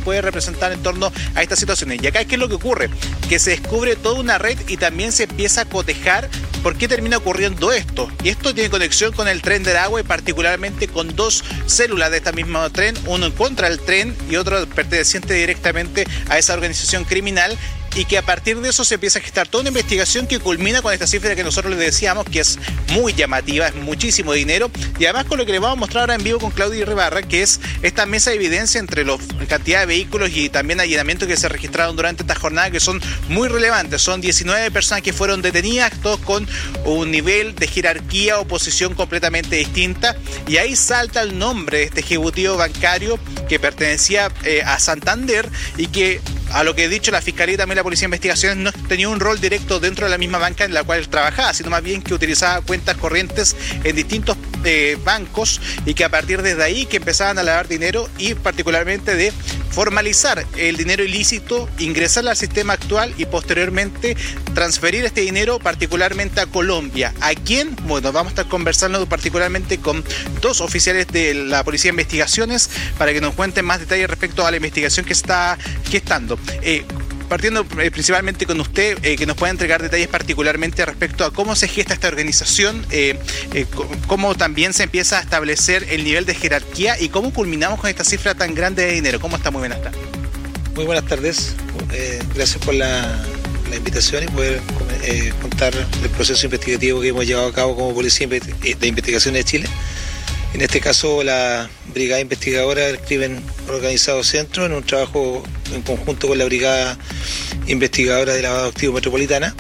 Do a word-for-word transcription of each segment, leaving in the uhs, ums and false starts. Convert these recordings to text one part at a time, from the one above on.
puede representar en torno a estas situaciones. Y acá, ¿qué es lo que ocurre? Que se descubre toda una red y también se empieza a cotejar por qué termina ocurriendo esto. Y esto tiene conexión con el Tren de Aragua y particularmente con dos células de este mismo tren, uno en contra del tren y otro perteneciente directamente a esa organización criminal, y que a partir de eso se empieza a gestar toda una investigación que culmina con esta cifra que nosotros les decíamos, que es muy llamativa, es muchísimo dinero, y además con lo que les vamos a mostrar ahora en vivo con Claudio Ibarra, que es esta mesa de evidencia entre la cantidad de vehículos y también allanamientos que se registraron durante esta jornada, que son muy relevantes. Son diecinueve personas que fueron detenidas, todos con un nivel de jerarquía o posición completamente distinta, y ahí salta el nombre de este ejecutivo bancario que pertenecía eh, a Santander, y que, a lo que he dicho la Fiscalía y también la Policía de Investigaciones, no tenía un rol directo dentro de la misma banca en la cual él trabajaba, sino más bien que utilizaba cuentas corrientes en distintos eh, bancos, y que a partir de ahí que empezaban a lavar dinero y particularmente de formalizar el dinero ilícito, ingresarlo al sistema actual y posteriormente transferir este dinero particularmente a Colombia. ¿A quién? Bueno, vamos a estar conversando particularmente con dos oficiales de la Policía de Investigaciones para que nos cuenten más detalles respecto a la investigación que está gestando. Eh, partiendo eh, principalmente con usted, eh, que nos pueda entregar detalles particularmente respecto a cómo se gesta esta organización, eh, eh, cómo también se empieza a establecer el nivel de jerarquía y cómo culminamos con esta cifra tan grande de dinero. ¿Cómo está? Muy buenas tardes. Muy buenas tardes. Eh, gracias por la, la invitación y poder eh, contar el proceso investigativo que hemos llevado a cabo como Policía de Investigaciones de Chile. En este caso, la Brigada Investigadora del Crimen Organizado Centro, en un trabajo en conjunto con la Brigada Investigadora de Lavado de Activos Metropolitana.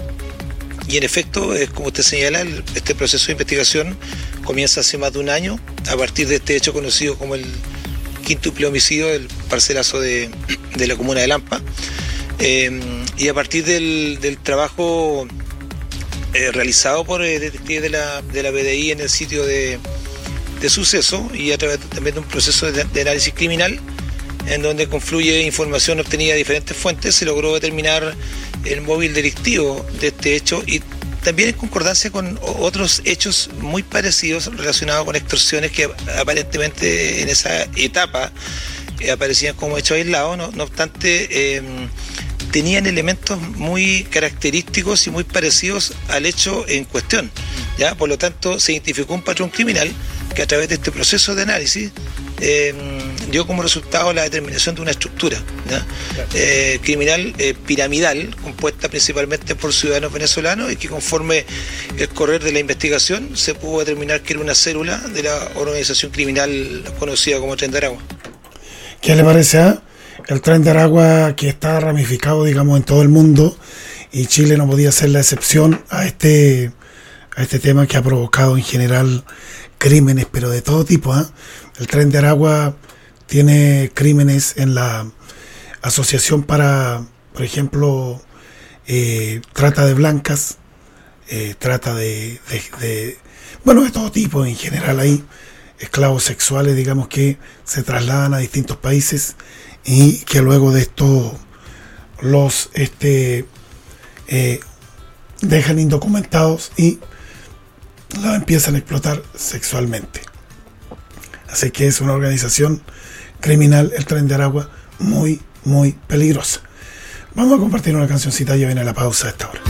Y en efecto, es como usted señala, el, este proceso de investigación comienza hace más de un año, a partir de este hecho conocido como el quíntuple homicidio del parcelazo de, de la comuna de Lampa. Eh, y a partir del, del trabajo eh, realizado por eh, detectives de la, de la P D I en el sitio de... de suceso, y a través también de un proceso de, de análisis criminal en donde confluye información obtenida de diferentes fuentes, se logró determinar el móvil delictivo de este hecho, y también en concordancia con otros hechos muy parecidos relacionados con extorsiones que aparentemente en esa etapa eh, aparecían como hechos aislados. No, no obstante, eh, tenían elementos muy característicos y muy parecidos al hecho en cuestión, ¿ya? Por lo tanto, se identificó un patrón criminal que a través de este proceso de análisis eh, dio como resultado la determinación de una estructura, ¿ya? Claro. eh, criminal eh, piramidal, compuesta principalmente por ciudadanos venezolanos, y que conforme el correr de la investigación se pudo determinar que era una célula de la organización criminal conocida como Tren de Aragua. ¿Qué le parece a el Tren de Aragua, que está ramificado, digamos, en todo el mundo, y Chile no podía ser la excepción a este, a este tema que ha provocado en general crímenes, pero de todo tipo, ¿eh? El Tren de Aragua tiene crímenes en la asociación para, por ejemplo, eh, trata de blancas, eh, trata de, de, de, bueno, de todo tipo en general. Hay esclavos sexuales, digamos, que se trasladan a distintos países y que luego de esto los este eh, dejan indocumentados y los empiezan a explotar sexualmente. Así que es una organización criminal, el Tren de Aragua, muy, muy peligrosa. Vamos a compartir una cancioncita y viene la pausa a esta hora.